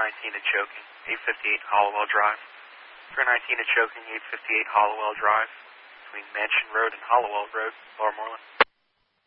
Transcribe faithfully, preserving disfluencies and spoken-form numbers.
nineteen at choking, eight fifty-eight Hollowell Drive. Clear nineteen at choking, eight fifty-eight Hollowell Drive, between Mansion Road and Hollowell Road, Lower Moreland.